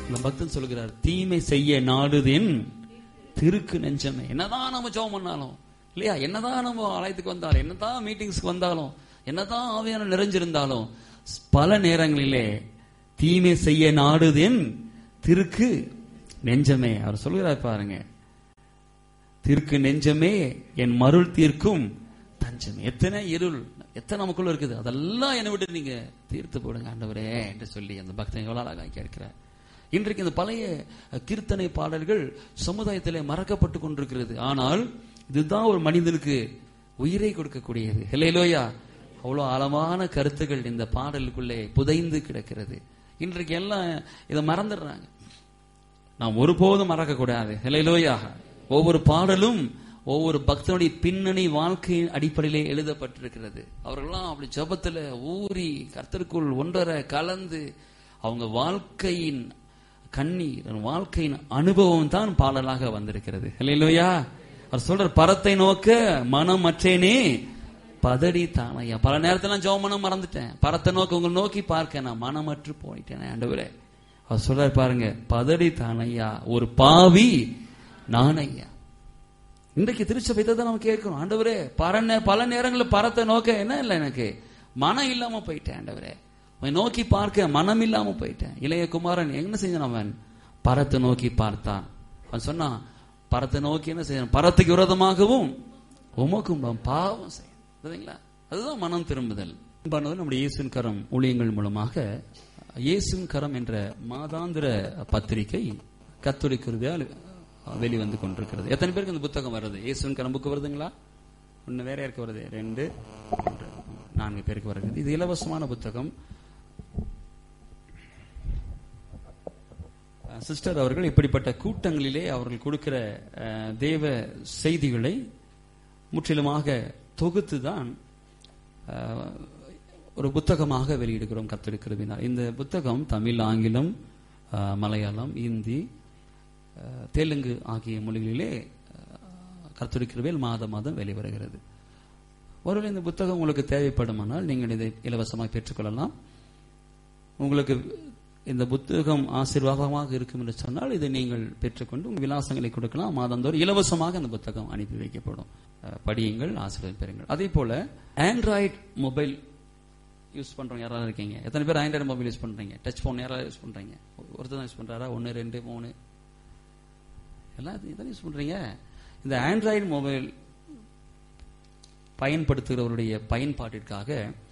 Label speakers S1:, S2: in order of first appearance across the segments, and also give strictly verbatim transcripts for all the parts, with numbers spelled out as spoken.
S1: இந்த பக்தன் சொல்கிறார், தீமை செய்ய நாடுதேன் திருக்கு நெஞ்சமே. என்னதான் நம்ம ஜெபம் பண்ணாலும் இல்லையா, என்னதான் நம்ம ஆலயத்துக்கு வந்தாலும், என்னதான் மீட்டிங்ஸ்க்கு வந்தாலும், என்னதான் ஆவியான நிறைஞ்சிருந்தாலும், பல நேரங்களிலே தீமை செய்ய நாடுதேன் திருக்கு நெஞ்சமே. அவர் சொல்கிறார் பாருங்க, திருக்கு நெஞ்சமே என் மருள் தீர்க்கும் தஞ்சமே. எத்தனை இருள், எத்தனை நமக்குள்ள இருக்குது, அதெல்லாம் என்னை விட்டு நீங்க தீர்த்து போடுங்க ஆண்டவரே என்று சொல்லி அந்த பக்தன் எவ்வளவு அழகாக கேட்கிறார். இன்றைக்கு இந்த பழைய கீர்த்தனை பாடல்கள் சமுதாயத்திலே மறக்கப்பட்டு கொண்டிருக்கிறது. ஆனால் இதுதான் ஒரு மனிதனுக்கு உயிரை கொடுக்கக்கூடியது. ஹல்லேலூயா. அவ்வளவு ஆழமான கருத்துக்கள் இந்த பாடலுக்குள்ளே புதைந்து கிடக்கிறது. இன்றைக்கு எல்லாம் இதை மறந்துடுறாங்க. நாம் ஒருபோதும் மறக்க கூடாது. ஹல்லேலூயா. ஒவ்வொரு பாடலும் ஒவ்வொரு பக்தனுடைய பின்னணி வாழ்க்கையின் அடிப்படையிலே எழுதப்பட்டிருக்கிறது. அவர்கள்லாம் அப்படி ஜெபத்துல ஊறி கர்த்தருக்குள் ஒன்றரை கலந்து அவங்க வாழ்க்கையின் கண்ணீர், வாழ்க்கையின் அனுபவம் தான் பாடலாக வந்திருக்கிறது. ஹல்லேலூயா. அவர் சொல்ற, பரத்தை நோக்க மனம் மற்றேனே பதடி தானையா. பல நேரத்துல ஜெபம் பண்ண மறந்துட்டேன், பரத்தை நோக்க உங்களை நோக்கி பார்க்க நான் மனமற்று போயிட்டேன் ஆண்டவரே. அவர் சொல்றாரு பாருங்க, பதடி தானையா ஒரு பாவி நானையா. இன்றைக்கு திருச்சபை தான் நம்ம கேட்கிறோம், ஆண்டவரே பரன பல நேரங்களில் பரத்தை நோக்க என்ன இல்லை, எனக்கு மனம் இல்லாம போயிட்டேன் ஆண்டவரே, அவன் நோக்கி பார்க்க மனம் இல்லாம போயிட்டேன். இளைய குமாரன் என்ன செஞ்சான், அவன் பரத்தை நோக்கி பார்த்தான். அவன் சொன்னான், பரத்தை நோக்கி என்ன செய்யணும், பரத்துக்கு விரோதமாகவும் உமக்கும் பாவம் செய்யுங்களா. அதுதான் மனம் திரும்புதல். நம்முடைய இயேசுவின் கரம் ஊழியங்கள் மூலமாக இயேசுவின் கரம் என்ற மாதாந்திர பத்திரிகை கத்தோலிக்க கிருபையால் வெளிவந்து கொண்டிருக்கிறது. எத்தனை பேருக்கு இந்த புத்தகம் வருது? இயேசுவின் கரம் புக்கு வருதுங்களா? ஒன்னு வேற யாருக்கு வருது? ரெண்டு நான்கு பேருக்கு வருகிறது. இது இலவசமான புத்தகம். சிஸ்டர் அவர்கள் இப்படிப்பட்ட கூட்டங்களிலே அவர்கள் கொடுக்கிற தேவ செய்திகளை முற்றிலுமாக தொகுத்துதான் ஒரு புத்தகமாக வெளியிடுகிறோம் கர்த்தருடைய கிருபையினால். இந்த புத்தகம் தமிழ், ஆங்கிலம், மலையாளம், இந்தி, தெலுங்கு ஆகிய மொழிகளிலே கர்த்தருடைய கிருபையில் மாதம் மாதம் வெளிவருகிறது. ஒருவேளை இந்த புத்தகம் உங்களுக்கு தேவைப்படுமானால் நீங்கள் இதை இலவசமாக பெற்றுக்கொள்ளலாம். உங்களுக்கு இந்த புத்தகம் ஆசீர்வாதமாக இருக்கும் என்று சொன்னால் இதை நீங்கள் பெற்றுக்கொண்டு உங்கள் விலாசங்களை கொடுக்கலாம். மாதந்தோறும் இலவசமாக இந்த புத்தகம் அனுப்பி வைக்கப்படும். படியுங்கள், ஆசீர்வாதம் பெறுங்கள். அதே போல ஆண்ட்ராய்டு மொபைல் யூஸ் பண்றவங்க யாராவது இருக்கீங்க? எத்தனை பேர் ஆண்ட்ராய்டு மொபைல் யூஸ் பண்றீங்க? டச் போன் யாராவது யூஸ் பண்றீங்க? ஒருத்தர் தான் யூஸ் பண்றாரா? ஒன்னு, ரெண்டு, மூணு, எல்லாம் இதான் யூஸ் பண்றீங்க. இந்த ஆண்ட்ராய்டு மொபைல் பயன்படுத்துகிறவருடைய பயன்பாட்டிற்காக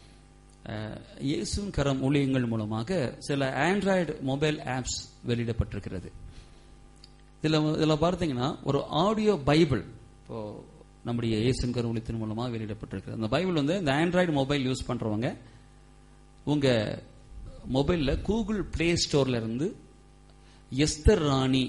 S1: இயேசுவின் கரம் ஊழியங்கள் மூலமாக சில ஆண்ட்ராய்டு மொபைல் ஆப்ஸ் வெளியிடப்பட்டிருக்கிறது. இதுல இதுல பார்த்தீங்கன்னா ஒரு ஆடியோ பைபிள் இப்போ நம்முடைய இயேசுவின் கரம் ஊழியத்தின் மூலமாக வெளியிடப்பட்டிருக்கிறது. அந்த பைபிள் வந்து இந்த ஆண்ட்ராய்டு மொபைல் யூஸ் பண்றவங்க உங்க மொபைல்ல கூகுள் பிளே ஸ்டோர்ல இருந்து எஸ்தர் ராணி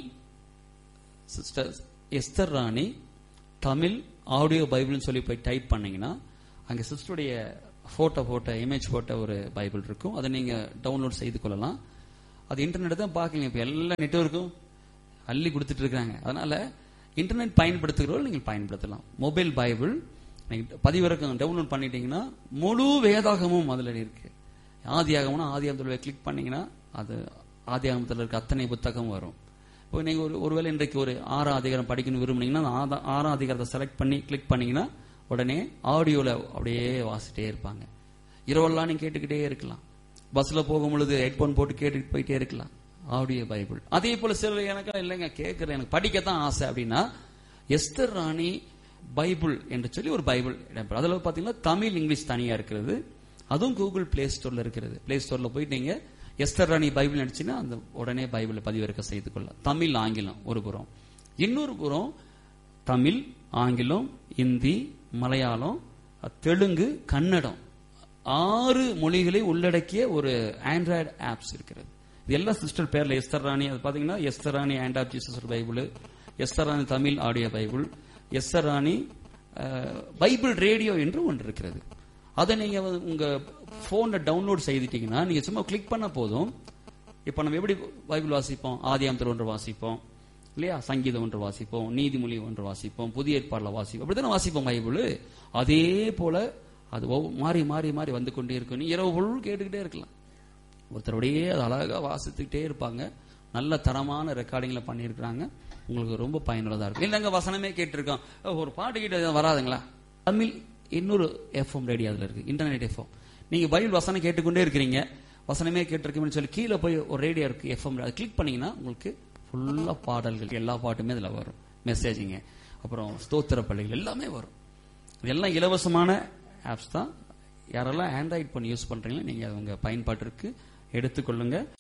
S1: சிஸ்டர் எஸ்தர் ராணி தமிழ் ஆடியோ பைபிள்னு சொல்லி போய் டைப் பண்ணீங்கன்னா அங்க சிஸ்டருடைய போட்டோ போட்ட இமேஜ் போட்ட ஒரு பைபிள் இருக்கும். அதை நீங்க டவுன்லோட் செய்து கொள்ளலாம். அது இன்டர்நெட் தான் பாக்கீங்க. இப்ப எல்லா நெட்வொர்க்கும் அள்ளி கொடுத்துட்டு இருக்காங்க. அதனால இன்டர்நெட் பயன்படுத்துகிறவர்கள் நீங்கள் பயன்படுத்தலாம். மொபைல் பைபிள் நீங்க பதிவிறக்கம் டவுன்லோட் பண்ணிட்டீங்கன்னா முழு வேதாகமும் அதுல இருக்கு. ஆதியாகம்னா ஆதியாகத்துல கிளிக் பண்ணீங்கன்னா அது ஆதியாகமத்தில் இருக்க அத்தனை புத்தகம் வரும். இப்போ நீங்க ஒரு ஒருவேளை இன்றைக்கு ஒரு ஆறாம் அதிகாரம் படிக்கணும் விரும்புனீங்கன்னா ஆறாம் அதிகாரத்தை செலக்ட் பண்ணி கிளிக் பண்ணீங்கன்னா உடனே ஆடியோல அப்படியே வாசிட்டே இருப்பாங்க. இரவெல்லாம் நீங்க கேட்டுக்கிட்டே இருக்கலாம். பஸ்ல போகும் பொழுது ஹெட்போன் போட்டு கேட்டுட்டு போயிட்டே இருக்கலாம். Audio Bible. அதே போல சிலர் எனக்கு இல்லைங்க கேட்கறேன், எனக்கு படிக்கத்தான் ஆசை அப்படின்னா எஸ்தர் ராணி பைபிள் என்று சொல்லி ஒரு பைபிள் இடம்பெறும். அதுல பாத்தீங்கன்னா தமிழ், இங்கிலீஷ் தனியா இருக்கிறது. அதுவும் கூகுள் பிளே ஸ்டோர்ல இருக்கிறது. பிளே ஸ்டோர்ல போயிட்டு நீங்க எஸ்தர் ராணி பைபிள் நினைச்சீங்கன்னா அந்த உடனே பைபிளை பதிவிறக்க செய்து கொள்ளலாம். தமிழ், ஆங்கிலம் ஒரு புறம், இன்னொரு புறம் தமிழ், ஆங்கிலம், இந்தி, மலையாளம், தெலுங்கு, கன்னடம் ஆறு மொழிகளை உள்ளடக்கிய ஒரு ஆண்ட்ராய்டு ஆப்ஸ் இருக்கிறது. இது எல்லா சிஸ்டர் பேர்ல எஸ்தர் ராணி. அது பாத்தீங்கன்னா Esther Rani and app Jesus Bible, Esther Rani Tamil audio Bible, Esther Rani Bible radio என்று ஒன்று இருக்கிறது. அதை நீங்க உங்க போன்ல டவுன்லோட் செய்துட்டீங்கன்னா நீங்க சும்மா கிளிக் பண்ண போதும். இப்ப நம்ம எப்படி பைபிள் வாசிப்போம்? ஆதியாகமத்தில் ஒன்று வாசிப்போம் இல்லையா, சங்கீதம் ஒன்று வாசிப்போம், நீதிமொழி ஒன்று வாசிப்போம், புதிய ஏற்பாடுல வாசிப்போம், அப்படித்தானே வாசிப்போம் பைபிள். அதே போல அது மாறி மாறி மாறி வந்து கொண்டே இருக்கும். நீ இரவு பொருள் கேட்டுக்கிட்டே இருக்கலாம். ஒருத்தருடையே அது அழகா வாசித்துக்கிட்டே இருப்பாங்க. நல்ல தரமான ரெக்கார்டிங்ல பண்ணியிருக்கிறாங்க. உங்களுக்கு ரொம்ப பயனுள்ளதா இருக்கும். இல்லைங்க வசனமே கேட்டிருக்கோம், ஒரு பாட்டு கிட்ட வராதுங்களா? தமிழ் இன்னொரு எஃப்எம் ரேடியோ அதுல இருக்கு, இன்டர்நெட் எஃப்எம். நீங்க பைபிள் வசனம் கேட்டுக்கொண்டே இருக்கிறீங்க, வசனமே கேட்டிருக்கோம்னு சொல்லி கீழே போய் ஒரு ரேடியோ இருக்கு எஃப்எம், அதை கிளிக் பண்ணீங்கன்னா உங்களுக்கு ஃபுல்லா பாடல்கள், எல்லா பாட்டுமே இதுல வரும். மெசேஜிங்க, அப்புறம் ஸ்தோத்திர பள்ளிகள் எல்லாமே வரும். இதெல்லாம் இலவசமான ஆப்ஸ் தான். யாரெல்லாம் ஆண்ட்ராய்ட் பண்ணி யூஸ் பண்றீங்களோ நீங்க உங்க பயன்பாட்டிற்கு எடுத்துக்கொள்ளுங்க.